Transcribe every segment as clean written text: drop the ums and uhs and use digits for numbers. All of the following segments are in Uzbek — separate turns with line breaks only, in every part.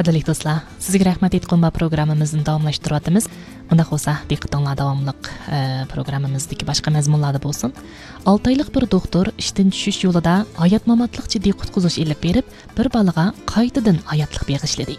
Qadrli do'stlar, sizga rahmat aytgan programmamizni davomlashtiryapmiz. Bunda bo'lsa, diqqatinglar davomliq programmamizdagi boshqa mazmunlarda bo'lsin. 6 oylik bir doktor ishdan tushish yo'lida hayot-mamotlik jiddiy qutqizish ilib berib, bir bolaga qaytadan hayotlik bag'ishladi.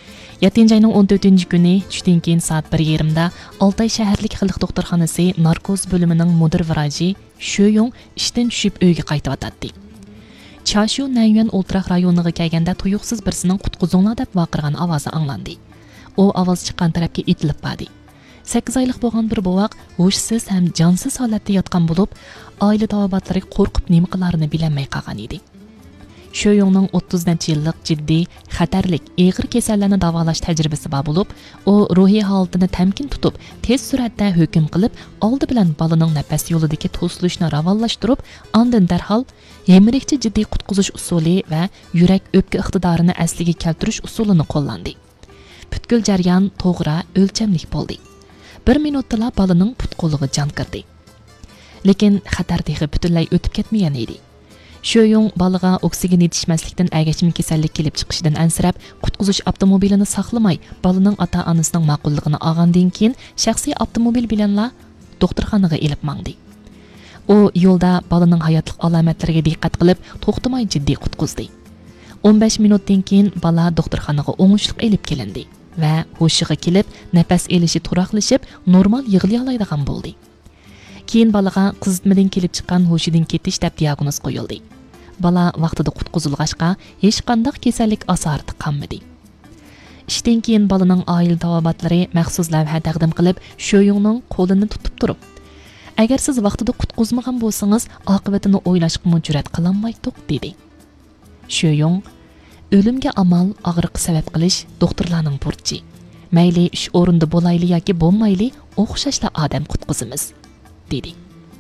7 ayning 14 kuni tushdan keyin soat 1:30 da Altay shaharlik xalq doktorxonasi narkoz bo'limining mudir vrachi Shoyong ishdan tushib uyga qaytayotdi. Chashu Nanyuan Ultraq rayoniga kelganda tuyuqsiz birisining qutqizinglar deb vaqirgan ovozi anglandi. U ovoz chiqqan tarafga itilib qoldi. 8 oylik bo'lgan bir bovoq hushsiz ham jonsiz holatda yotgan bo'lib, oila tavobatlari qo'rqib nima qilarini bilmay qolgan edi. Shoyongning 30 yillik jiddiy, xatarlik, og'ir kasallarni davolash tajribasi bor bo'lib, u ruhiy holatini tamkin tutib, tez suratda hukm qilib, oldi bilan bolaning nafas yo'lidagi to'silishni ravonlashtirib, ondan darhol yemirikchi jiddiy qutqizish usuli va yurak o'pka iqtidorini asliga keltirish usulini qo'llandi. Butkul jarayon to'g'ri, o'lchamlik bo'ldi. 1 minutda bolaning putqo'lig'i jon kirdi. Lekin xatar dehi butunlay o'tib ketmagan edi. Shoyong bolaga oksigen yetishmaslikdan agachmi kasallik kelib chiqishidan ansirab, qutqizish avtomobilini saqlamay, bolaning ota-onasining ma'qulligini olgandan keyin shaxsiy avtomobil bilanla doktorxonaga elib mangdi. U yo'lda bolaning hayotlik alomatlariga diqqat qilib, to'xtamay jiddiy qutqizdi. 15 minutdan keyin bola doktorxonaga o'ngishliq elib kelindi va hushiga kelib, nafas elishi turaqlashib, normal yig'lay oladigan bo'ldi. Keyin bolaga qizitmadan kelib chiqqan hushidan ketish deb diagnoz qo'yildi. Bola vaqtida qutqizilg'achqa hech qanday kasallik asarati qolmadi. Ishdan keyin bolaning oila tavobatlari maxsus lavha taqdim qilib, Shoyongning qo'lini tutib turib, agar siz vaqtida qutqizmagan bo'lsangiz, oqibatini o'ylashga jur'at qilolmaydiq dedi. Shoyong o'limga amal og'riq sabab qilish doktorlarning burchi. Mayli ish o'rinda bo'layli yoki bo'lmayli, o'xshashla odam qutqizamiz dedi.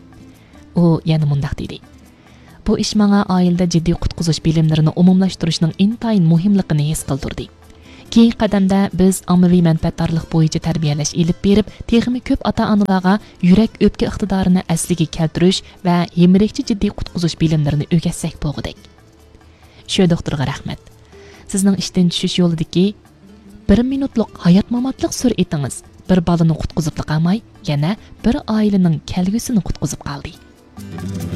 U yana mundaq dedi. Bu ish menga oilada jiddiy qutqizish bilimlarini umumlashtirishning intayin muhimligini his qildirdi. Keyingi qadamda biz ommaviy manfaatdorlik bo'yicha tarbiyalash ilib berib, texmi ko'p ota-onalarga yurak o'pka iqtidorini asliga keltirish va yemirikchi jiddiy qutqizish bilimlarini o'rgatsak bo'lg'udak. Shu doktorga rahmat. Sizning ishdan tushish yo'lidagi 1 minutlik hayot-mamotlik sur'atingiz bir bolani qutqizib qolmay, yana bir oilaning kelgusini qutqizib qoldi.